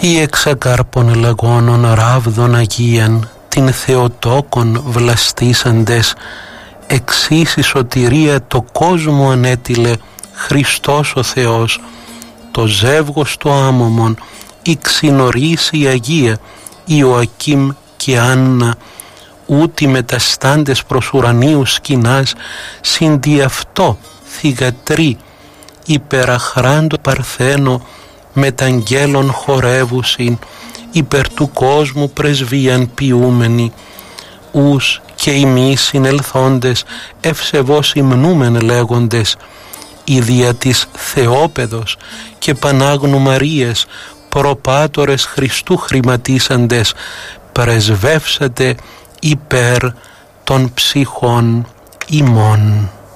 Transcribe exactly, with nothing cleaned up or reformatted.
ή εξακάρπων λαγώνων ράβδων Αγίαν, την Θεοτόκον βλαστήσαντες, εξής η σωτηρία το κόσμο ανέτειλε Χριστός ο Θεός, το ζεύγος του άμωμον, η ξινορής η Αγία, Ιωακήμ και Άννα, ούτι μεταστάντες προς ουρανίου σκηνάς, συντι αυτό θυγατροί, υπεραχράντο παρθένο, μεταγγέλων χορεύουσιν, υπερ του κόσμου πρεσβείαν ποιούμενοι, ους και ημείς συνελθόντες ευσεβώς υμνούμεν λέγοντες, η δια της Θεόπεδος και Πανάγνου Μαρίας προπάτορες Χριστού χρηματίσαντες, πρεσβεύσατε υπέρ των ψυχών ημών.